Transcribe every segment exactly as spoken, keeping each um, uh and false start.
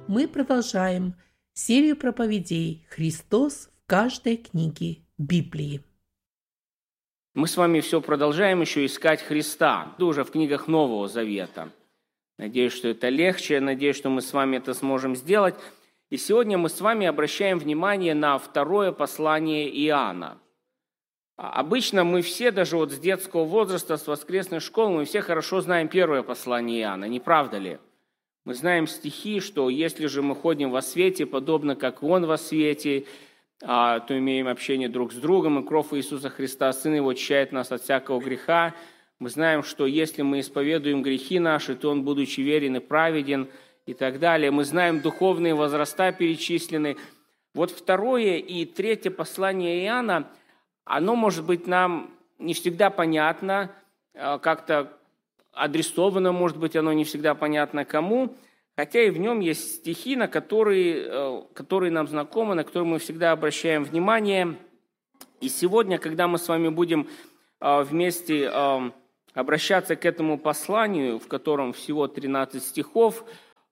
мы продолжаем серию проповедей «Христос в каждой книге Библии». Мы с вами все продолжаем еще искать Христа, уже в книгах Нового Завета. Надеюсь, что это легче, надеюсь, что мы с вами это сможем сделать. И сегодня мы с вами обращаем внимание на второе послание Иоанна. Обычно мы все, даже вот с детского возраста, с воскресной школы, мы все хорошо знаем первое послание Иоанна, не правда ли? Мы знаем стихи, что если же мы ходим во свете, подобно как Он во свете, то имеем общение друг с другом, и кровь Иисуса Христа, Сын Его, очищает нас от всякого греха. Мы знаем, что если мы исповедуем грехи наши, то Он, будучи верен и праведен, и так далее. Мы знаем духовные возраста перечислены. Вот второе и третье послание Иоанна, оно, может быть, нам не всегда понятно, как-то адресовано, может быть, оно не всегда понятно кому, хотя и в нем есть стихи, на которые, которые нам знакомы, на которые мы всегда обращаем внимание. И сегодня, когда мы с вами будем вместе обращаться к этому посланию, в котором всего тринадцать стихов,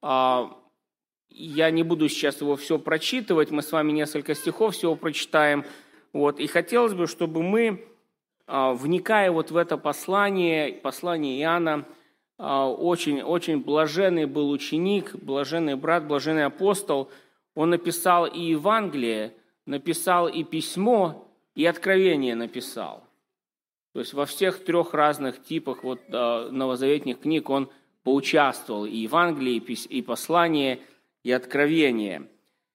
я не буду сейчас его все прочитывать, мы с вами несколько стихов всего прочитаем. Вот. И хотелось бы, чтобы мы, вникая вот в это послание, послание Иоанна, очень, очень блаженный был ученик, блаженный брат, блаженный апостол. Он написал и Евангелие, написал и письмо, и откровение написал. То есть во всех трех разных типах вот, новозаветных книг он поучаствовал. И Евангелие, и послание, и откровение.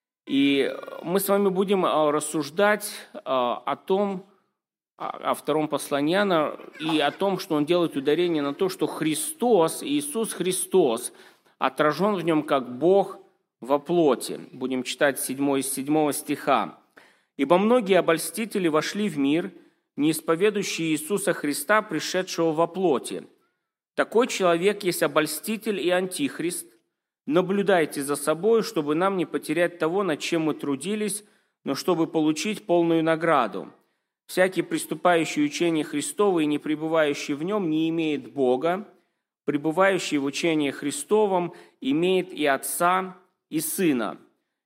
И мы с вами будем рассуждать о том, о втором послании Иоанна, и о том, что он делает ударение на то, что Христос, Иисус Христос, отражен в нем как Бог во плоти. Будем читать седьмой из седьмого стиха. «Ибо многие обольстители вошли в мир, не исповедующие Иисуса Христа, пришедшего во плоти. Такой человек есть обольститель и антихрист. Наблюдайте за собой, чтобы нам не потерять того, над чем мы трудились, но чтобы получить полную награду. Всякий, приступающий учение Христово и не пребывающий в нем, не имеет Бога. Пребывающий в учении Христовом имеет и Отца, и Сына».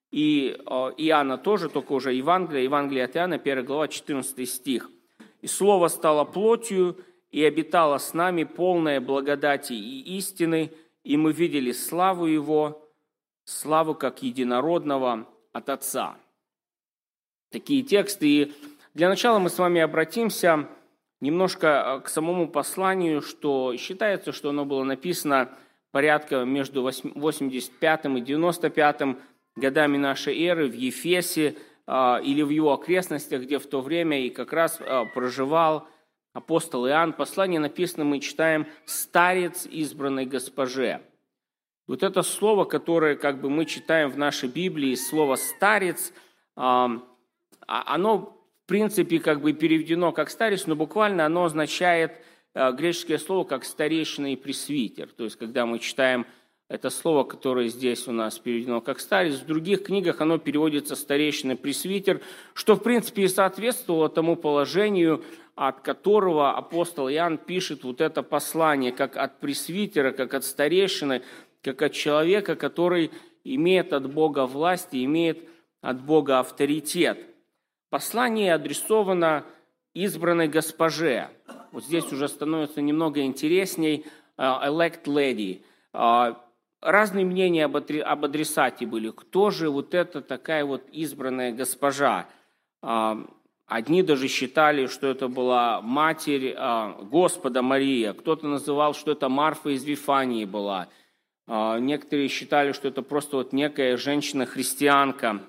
И Иоанна тоже, только уже Евангелие, Евангелие от Иоанна, первая глава, четырнадцатый стих. «И Слово стало плотью, и обитало с нами, полное благодати и истины, и мы видели славу Его, славу как единородного от Отца». Такие тексты. И для начала мы с вами обратимся немножко к самому посланию, что считается, что оно было написано порядка между восемьдесят пятым и девяносто пятым годами нашей эры в Ефесе или в его окрестностях, где в то время и как раз проживал апостол Иоанн. Послание написано, мы читаем, «старец избранной госпоже». Вот это слово, которое как бы мы читаем в нашей Библии, слово «старец», оно в принципе как бы переведено как «старец», но буквально оно означает греческое слово как «старейшина» и «пресвитер». То есть когда мы читаем это слово, которое здесь у нас переведено как «старец», в других книгах оно переводится «старейшина», «пресвитер», что в принципе и соответствовало тому положению, от которого апостол Иоанн пишет вот это послание, как от пресвитера, как от старейшины, как от человека, который имеет от Бога власть и имеет от Бога авторитет. Послание адресовано избранной госпоже. Вот здесь уже становится немного интересней. Elect lady. Разные мнения об адресате были. Кто же вот эта такая вот избранная госпожа? Одни даже считали, что это была матерь Господа Мария. Кто-то называл, что это Марфа из Вифании была. Некоторые считали, что это просто вот некая женщина-христианка.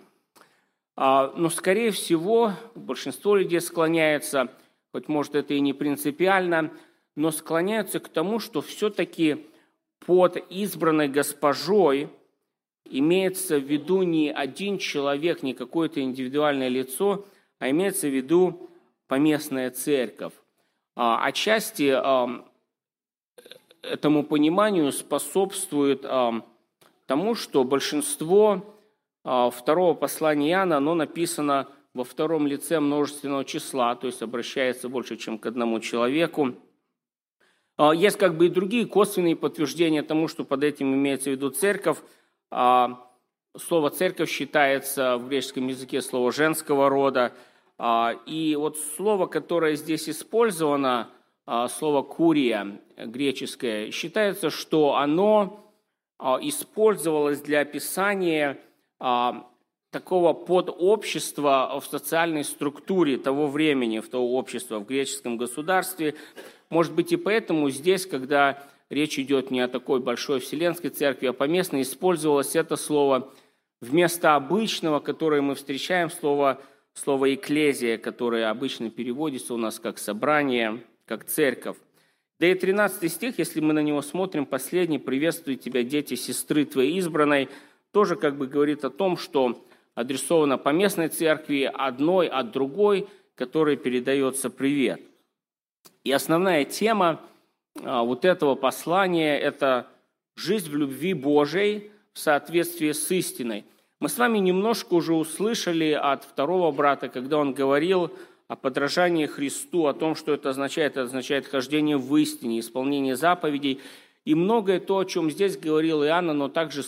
Но, скорее всего, большинство людей склоняется, хоть может это и не принципиально, но склоняются к тому, что все-таки под избранной госпожой имеется в виду не один человек, не какое-то индивидуальное лицо, а имеется в виду поместная церковь. Отчасти этому пониманию способствует тому, что большинство второго послания Иоанна, оно написано во втором лице множественного числа, то есть обращается больше, чем к одному человеку. Есть как бы и другие косвенные подтверждения тому, что под этим имеется в виду церковь. слово «церковь» считается в греческом языке слово женского рода. И вот слово, которое здесь использовано, слово «курия» греческое, считается, что оно использовалось для описания такого подобщества в социальной структуре того времени, в того общества в греческом государстве. Может быть, и поэтому здесь, когда речь идет не о такой большой вселенской церкви, а поместно использовалось это слово вместо обычного, которое мы встречаем, слово, слово «экклезия», которое обычно переводится у нас как «собрание», как «церковь». Да и тринадцатый стих, если мы на него смотрим, последний: «Приветствую тебя, дети сестры твоей избранной», тоже как бы говорит о том, что адресовано поместной церкви, одной от другой, которой передается привет. И основная тема вот этого послания – это жизнь в любви Божией в соответствии с истиной. Мы с вами немножко уже услышали от второго брата, когда он говорил о подражании Христу, о том, что это означает. Это означает хождение в истине, исполнение заповедей. И многое то, о чем здесь говорил Иоанн, оно также